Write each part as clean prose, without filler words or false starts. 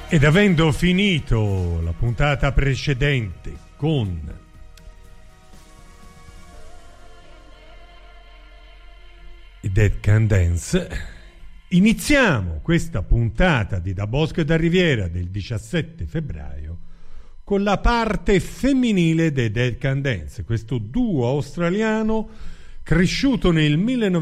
Ed avendo finito la puntata precedente con i Dead Can Dance, iniziamo questa puntata di Da Bosco e da Riviera del 17 febbraio con la parte femminile dei Dead Can Dance, questo duo australiano cresciuto nel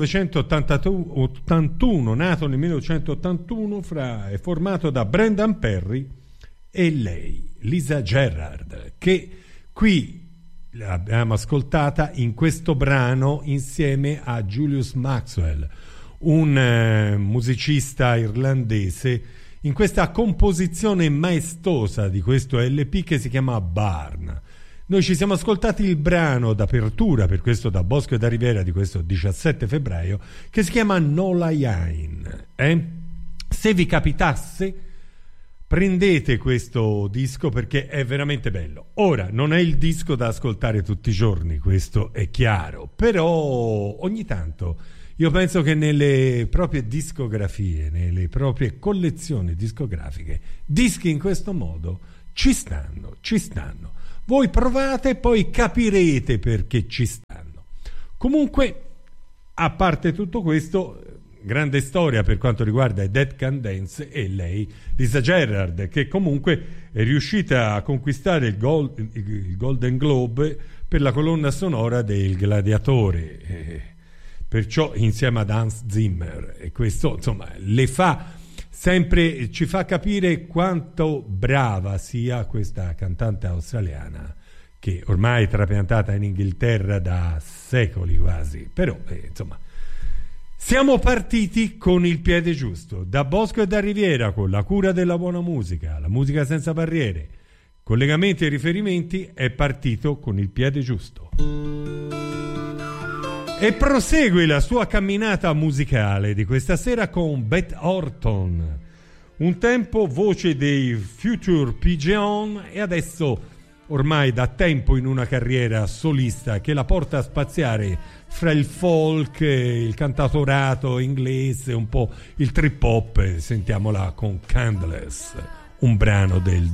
1981, nato nel 1981, è formato da Brendan Perry e lei, Lisa Gerrard, che qui l'abbiamo ascoltata in questo brano insieme a Julius Maxwell, un musicista irlandese, in questa composizione maestosa di questo LP che si chiama Barn. Noi ci siamo ascoltati il brano d'apertura per questo Da Bosco e da Riviera di questo 17 febbraio che si chiama No Layain. Se vi capitasse, prendete questo disco perché è veramente bello. Ora, non è il disco da ascoltare tutti i giorni, questo è chiaro, però ogni tanto io penso che nelle proprie discografie, nelle proprie collezioni discografiche, dischi in questo modo ci stanno. Voi provate e poi capirete perché ci stanno. Comunque, a parte tutto questo, grande storia per quanto riguarda i Dead Can Dance e lei, Lisa Gerrard, che comunque è riuscita a conquistare il Golden Globe per la colonna sonora del Gladiatore, perciò insieme ad Hans Zimmer, e questo insomma le fa sempre, ci fa capire quanto brava sia questa cantante australiana che ormai è trapiantata in Inghilterra da secoli quasi, però insomma siamo partiti con il piede giusto, da Bosco e da Riviera, con la cura della buona musica, la musica senza barriere, collegamenti e riferimenti, è partito con il piede giusto e prosegue la sua camminata musicale di questa sera con Beth Orton, un tempo voce dei Future Pigeon e adesso ormai da tempo in una carriera solista che la porta a spaziare fra il folk, il cantautorato inglese, un po' il trip hop. Sentiamola con Candleless, un brano del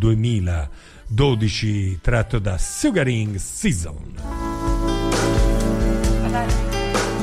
2012 tratto da Sugaring Season.